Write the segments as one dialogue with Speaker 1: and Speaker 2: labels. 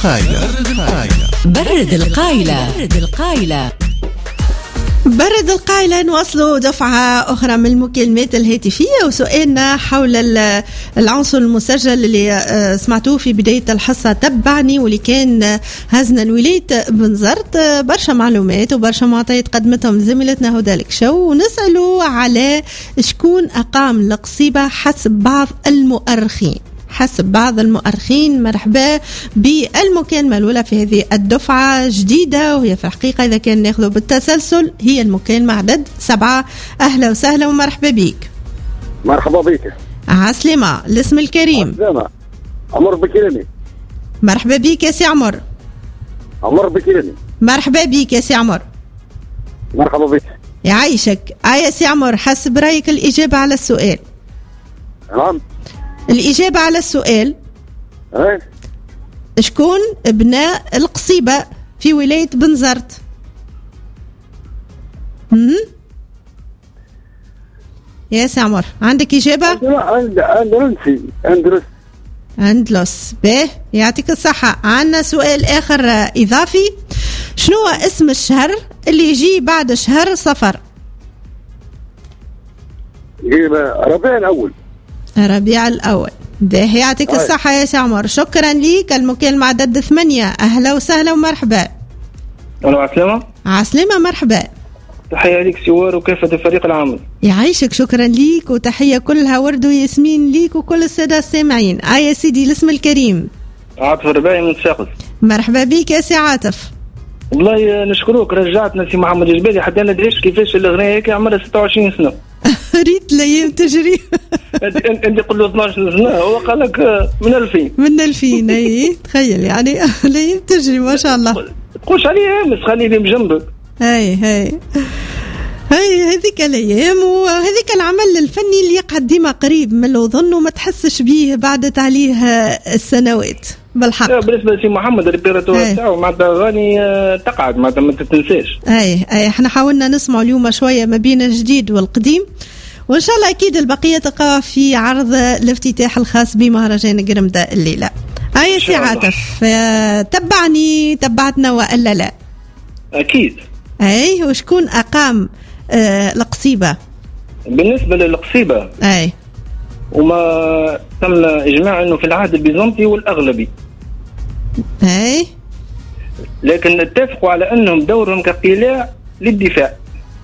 Speaker 1: برد القايلة. نواصلوا دفعة أخرى من المكالمات الهاتفية، وسؤالنا حول العنصر المسجل اللي سمعتوه في بداية الحصة تبعني، واللي كان هزنا الولاية بنزرت. برشا معلومات وبرشا معطيات قدمتهم زميلتنا هدى الكشو، ونسألوا على شكون أقام القصيبة حسب بعض المؤرخين. مرحبا بالمكالمة الأولى في هذه الدفعة جديدة، وهي في الحقيقة إذا كان ناخذه بالتسلسل هي المكالمة عدد 7. أهلا وسهلا ومرحبا بك.
Speaker 2: مرحبا بك.
Speaker 1: عسلامة. الاسم الكريم.
Speaker 2: عسلامة. عمر بكيرني.
Speaker 1: مرحبا بك يا سي عمر.
Speaker 2: عمر بكيرني.
Speaker 1: مرحبا بك يا سي عمر.
Speaker 2: مرحبا بك.
Speaker 1: يعيشك. يا سي عمر، حسب رأيك الإجابة على السؤال.
Speaker 2: نعم.
Speaker 1: الإجابة على السؤال شكون ابناء القصيبة في ولاية بنزرت؟ يا سي عمر، عندك إجابة؟ أندلس. به يعطيك الصحة. عندنا سؤال آخر إضافي. شنو هو اسم الشهر اللي يجي بعد شهر صفر؟ ربيع الأول. به يعطيك الصحة يا سي عمر. شكرا ليك. المكالمة عدد 8. أهلا وسهلا ومرحبا.
Speaker 3: عسلامة.
Speaker 1: عسلامة. مرحبا.
Speaker 3: تحية ليك سوار وكافة الفريق العمل.
Speaker 1: يعيشك. شكرا ليك، وتحية كلها ورد وياسمين ليك وكل السادة السامعين. يا سيدي الاسم الكريم.
Speaker 3: عاطف الرباعي من شاقس.
Speaker 1: مرحبا بك يا سي عاطف.
Speaker 3: والله نشكروك، رجعتنا سي محمد الجبالي حتى انا ادريش كيفاش الاغنيه هيك عمرها 26 سنه.
Speaker 1: ريت الايام تجري.
Speaker 3: انت قل له 12 سنه، هو قال لك من 2000.
Speaker 1: اي تخيل يعني الايام تجري ما شاء الله.
Speaker 3: تقولش عليه امس، خليني بجنبك.
Speaker 1: هاي هذيك الايام وهذيك العمل الفني اللي يقعد ديما قريب من الوظن وما تحسش به بعدت عليه السنوات بالحق.
Speaker 3: بالنسبه لسي محمد الريبيراتور تاعو معناتها اغاني تقعد معناتها ما تتنساش.
Speaker 1: اي احنا حاولنا نسمع اليوم شويه ما بين الجديد والقديم، وان شاء الله اكيد البقيه تلقاها في عرض الافتتاح الخاص بمهرجان قرمدة الليله. يا سي عاطف، تبعتنا والا لا؟
Speaker 3: اكيد.
Speaker 1: وشكون اقام القصيبة؟
Speaker 3: بالنسبة للقصيبة وما تم إجماع أنه في العهد البيزنطي والأغلبي، لكن اتفقوا على أنهم دورهم كقلاع للدفاع.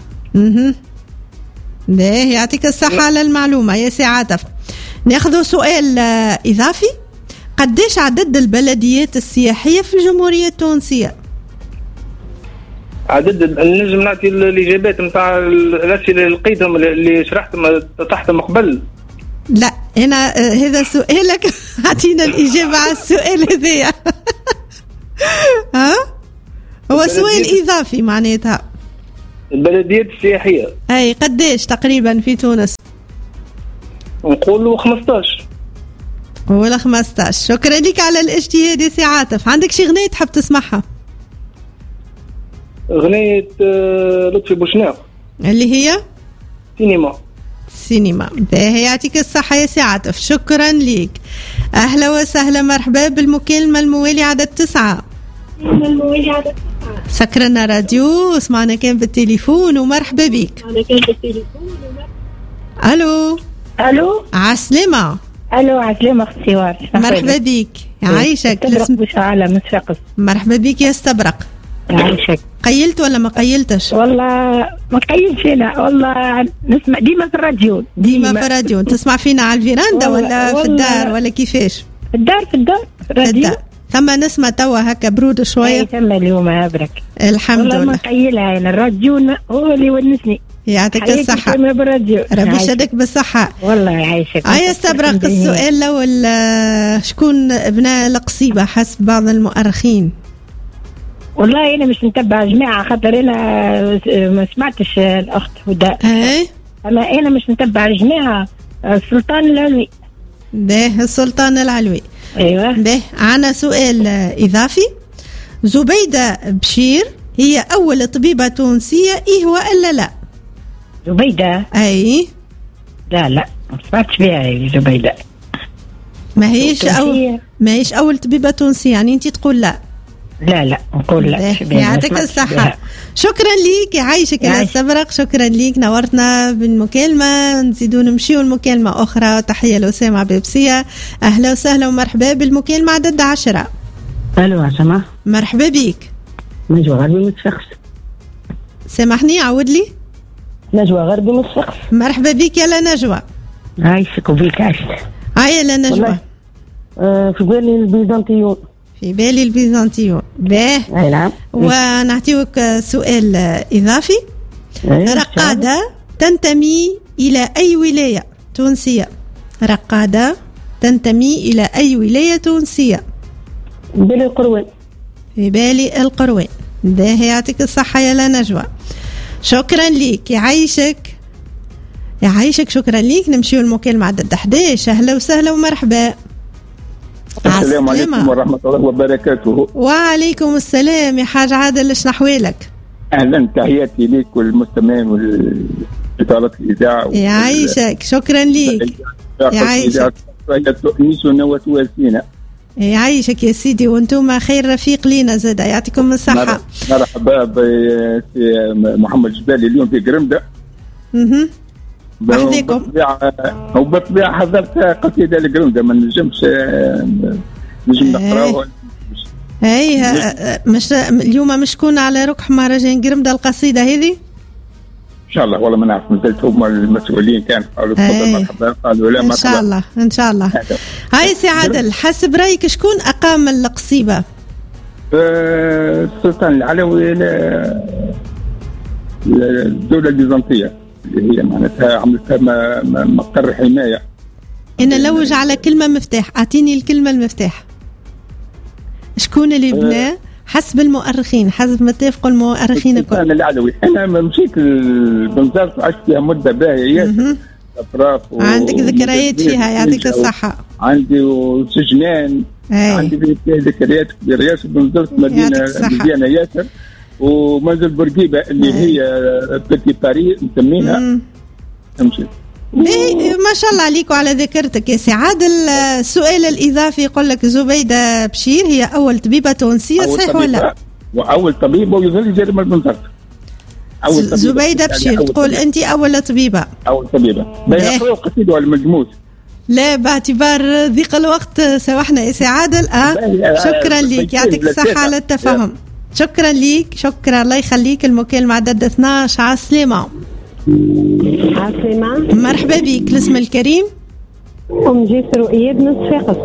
Speaker 1: باهي يعطيك الصحة على المعلومة يا سي عاطف. ناخذ سؤال إضافي. قديش عدد البلديات السياحية في الجمهورية التونسية؟
Speaker 3: عدد النجم نعطي الإجابات متاع الأسئلة اللي لقيتهم اللي شرحتهم تحتهم قبل.
Speaker 1: لا أنا هذا سؤالك أعطينا الإجابة على السؤال هذايا. هو سؤال إضافي معناتها.
Speaker 3: البلديات السياحية
Speaker 1: قديش تقريبا في تونس؟
Speaker 3: نقولوا 15
Speaker 1: ولا 15. شكرا لك على الاجتهاد يا سي عاطف. عندك شي غنية تحب تسمعها؟
Speaker 3: أغنية لطفي بوشناق
Speaker 1: اللي هي
Speaker 3: سينما.
Speaker 1: باهي يعطيك الصحة يا سي عاطف. شكرا ليك. أهلا وسهلا. مرحبا بالمكالمة الموالي عدد 9. سكرنا راديو واسمعنا كان بالتليفون، ومرحبا بك. ألو. عسلامة.
Speaker 4: عسلامة أخت سوار.
Speaker 1: مرحبا بك. يعيشك. مرحبا بك يا استبرق.
Speaker 4: يعيشك.
Speaker 1: قيلت ولا ما قيلتش؟
Speaker 4: والله ما قيلتش أنا، والله نسمع ديما في الراديو.
Speaker 1: ديما في الراديو. تسمع فينا على الفيراندا ولا في الدار ولا كيفاش؟
Speaker 4: في الدار الراديو.
Speaker 1: ثم نسمع توا هكا برود شوية.
Speaker 4: ثم اليوم أبرك
Speaker 1: الحمد لله.
Speaker 4: والله ما قيلها أنا، الراديو هو اللي ونسني.
Speaker 1: يعطيك الصحة. ربي يشدك بالصحة.
Speaker 4: والله يعيشك.
Speaker 1: استبرق. السؤال الأول، شكون ابناء القصيبة حسب بعض المؤرخين؟
Speaker 4: والله أنا مش متبع جماعة، خاطر أنا ما سمعتش الأخت هدى. أما أنا مش متبع جماعة. السلطان العلوي.
Speaker 1: ده السلطان العلوي.
Speaker 4: أيوة.
Speaker 1: ده عنا سؤال إضافي. زبيدة بشير هي أول طبيبة تونسية هو إلا لا؟
Speaker 4: زبيدة.
Speaker 1: أي
Speaker 4: لا ما سمعتش بها زبيدة.
Speaker 1: ما هيش أول طبيبة تونسية، يعني أنت تقول لا؟
Speaker 4: لا نقول لا.
Speaker 1: يعطيك الصحة. شكرا ليك، يعيشك يا سبرق. شكرا ليك، نورتنا بالمكالمة. نزيدو نمشيو المكالمة أخرى. تحية لأسامة بيبسية. أهلا وسهلا ومرحبا بالمكالمة عدد 10.
Speaker 5: ألو عسامة،
Speaker 1: مرحبا بيك.
Speaker 5: نجوى غربي متفخس.
Speaker 1: سامحني عود لي.
Speaker 5: نجوى غربي متفخس.
Speaker 1: مرحبا بيك يا نجوى.
Speaker 5: عايشك وبيك عشت.
Speaker 1: هيا لا نجوى.
Speaker 5: في بالي البيزنطيون.
Speaker 1: في بالي البيزنطيون. باه.
Speaker 5: أي نعم.
Speaker 1: ونعطيوك سؤال إضافي. رقادة تنتمي إلى أي ولاية تونسية؟ رقادة تنتمي إلى أي ولاية تونسية؟
Speaker 5: بالي القروان.
Speaker 1: في بالي القروان. ده يعطيك الصحة يا لا نجوى. شكرا ليك، يعيشك. شكرا ليك. نمشيو المكالمة عدد 11. أهلا وسهلا ومرحبا.
Speaker 2: السلام عليكم ورحمة الله وبركاته.
Speaker 1: وعليكم السلام يا حاج عادل، اش نحوالك؟
Speaker 2: أهلا، تحياتي ليك والمستمعين والإطارة الإذاعة.
Speaker 1: يعيشك. شكرا ليك. يعيشك. يعيشك يا سيدي، وانتم خير رفيق لينا زاده، يعطيكم الصحة.
Speaker 2: مرحبا بسي محمد جبالي اليوم في قرمدة.
Speaker 1: بحذيكم.
Speaker 2: وبالطبيعة حضرت قصيدة لقرمدة، ما نجم نقراوها.
Speaker 1: مش اليوم مش كون على ركح مهرجان قرمدة القصيدة هذه؟
Speaker 2: ان شاء الله. والله ما نعرف، نزلت هم المسؤولين كان قالوا تفضل مرحبا، قالوا لا مرحبا. ان شاء الله.
Speaker 1: هاي سي عادل، حسب رايك شكون اقام القصيبة؟
Speaker 2: السلطان العلوي الدولة البيزنطية، اللي هي معناتها عملتها مقر حماية.
Speaker 1: انا نلوج على كلمة مفتاح، اعطيني الكلمة المفتاح. شكون اللي بناه حسب المؤرخين، حسب ما اتفقوا المؤرخين الكل؟
Speaker 2: السلطان العلوي. انا مشيت لبنزرت وعشت فيها مدة باهية، اطراف
Speaker 1: عندك ذكريات فيها، يعطيك الصحة.
Speaker 2: عندي وسجنان. عندي ذكريات في رياس بنزرت، مدينة ياسر، ومنزل بورقيبة اللي هي بيتي باريس مسمينها. مشيت.
Speaker 1: ما شاء الله عليك وعلى ذكرتك يا سي عادل. السؤال الإضافي يقول لك زبيدة بشير هي أول طبيبة تونسية، صحيح ولا؟
Speaker 2: وأول طبيبة ويظل جري من بنزرت.
Speaker 1: زبيدة بشير تقول أنت أول طبيبة.
Speaker 2: أول طبيبة. بيقرأوا قصيدة ولا مجموس؟
Speaker 1: لا، باعتبار ضيق الوقت سوحنا يا سي عادل. شكرا ليك، يعطيك الصحة على التفاهم. شكرا ليك، شكرا، الله يخليك. المكالمة عدد 12. على السلامة.
Speaker 6: عسلامة.
Speaker 1: مرحبا بك. الاسم الكريم؟
Speaker 6: أم جاسر وإياد من صفاقس.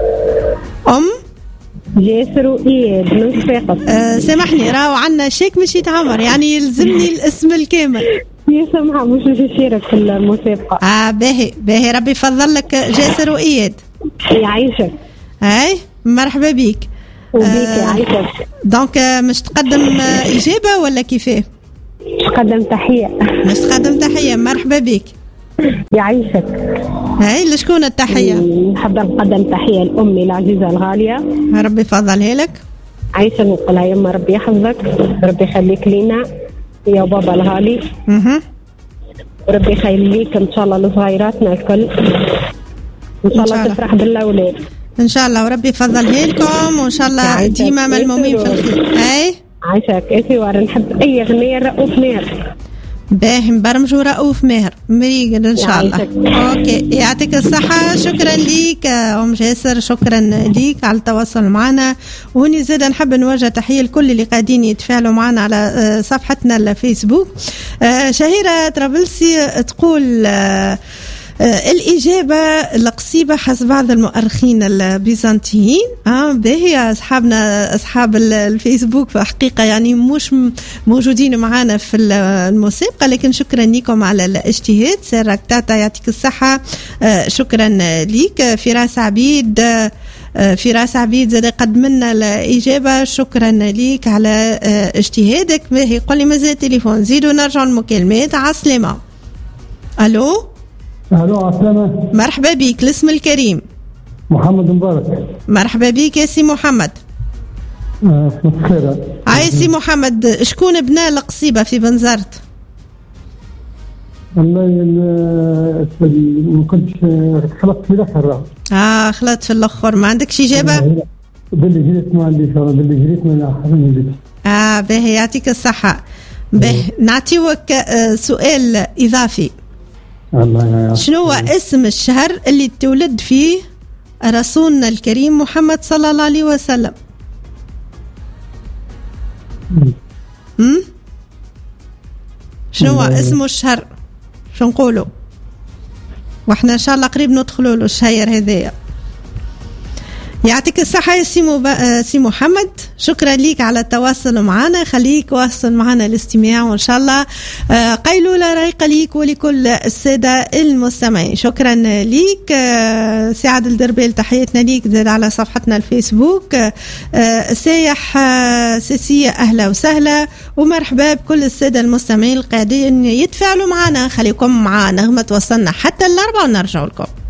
Speaker 1: أم
Speaker 6: جاسر وإياد من صفاقس.
Speaker 1: سامحني، راهو عندنا شيك مش يتعمر، يعني يلزمني الاسم الكامل.
Speaker 6: يا سمحة مش نشارك في المسابقة.
Speaker 1: باهي ربي يفضل لك جاسر وإياد.
Speaker 6: يعيشك.
Speaker 1: هاي مرحبا بك.
Speaker 6: وبيك يعيشك.
Speaker 1: دونك مش تقدم إجابة ولا كيفاه؟
Speaker 6: تقدم تحية.
Speaker 1: مش تقدم تحية. مرحبا بك.
Speaker 6: يعيشك.
Speaker 1: هاي لشكون التحية؟
Speaker 6: نحب نقدم تحية لأمي العزيزة الغالية،
Speaker 1: ربي يفضلها لك.
Speaker 6: عايشة نقولها يما ربي يحفظك، ربي يخليك لينا يا بابا الغالي. ربي يخليك إن شاء الله لصغيراتنا الكل، إن شاء الله تفرح بالأولاد
Speaker 1: إن شاء الله، وربي يفضلها لكم، وإن شاء الله ديما ملمومين في الخير. أي
Speaker 6: عايشك إنتي. وأنا نحب أي أغنية رؤوف ماهر.
Speaker 1: باهي برمجوا رؤوف ماهر مريقل إن شاء الله. أوكي، يعطيك الصحة. شكرا ليك أم جاسر، شكرا ليك على التواصل معنا. وهني زاد نحب نوجه تحية لكل اللي قاعدين يتفاعلوا معنا على صفحتنا الفيسبوك. شهيرة طرابلسي تقول الإجابة القصيبة حسب بعض المؤرخين البيزنطيين. باهي أصحابنا أصحاب الفيسبوك في حقيقة يعني مش موجودين معنا في الموسيقى، لكن شكرا لكم على الاجتهاد. سيرك تاتا يعطيك الصحة. شكرا ليك. فراس عبيد زاد قدم لنا الإجابة. شكرا ليك على اجتهادك. باهي قل لي مازال تليفون، زيدوا نرجع المكالمات. عسلامة. ألو
Speaker 7: عسلامة.
Speaker 1: مرحبا بك. الاسم الكريم؟
Speaker 7: محمد مبارك.
Speaker 1: مرحبا بك يا سي محمد.
Speaker 7: خير.
Speaker 1: سي محمد، شكون بناء القصيبة في بنزرت؟
Speaker 7: والله ما كنتش خلطت في الاخر.
Speaker 1: خلطت في الاخر، ما عندكش اجابه؟
Speaker 7: باللي جريت ما عنديش، باللي جريت ما حاجه.
Speaker 1: باهي يعطيك الصحه. باهي نعطيوك سؤال اضافي.
Speaker 7: الله
Speaker 1: شنو هو اسم الشهر اللي تولد فيه رسولنا الكريم محمد صلى الله عليه وسلم؟ شنو هو اسم الشهر؟ شو نقولوا؟ واحنا ان شاء الله قريب ندخلوا له الشهر هذايا. يعطيك الصحة يا سي محمد، شكرا ليك على التواصل معنا، خليك واصل معنا الاستماع، وإن شاء الله قيلولة رايقة ليك ولكل السادة المستمعين. شكرا ليك سي عادل دربيل، تحياتنا ليك زاد على صفحتنا الفيسبوك. سايح سيسية أهلا وسهلا ومرحبا بكل السادة المستمعين القاعدين يتفاعلوا معنا. خليكم معنا نغمة توصلنا حتى 4 ونرجع لكم.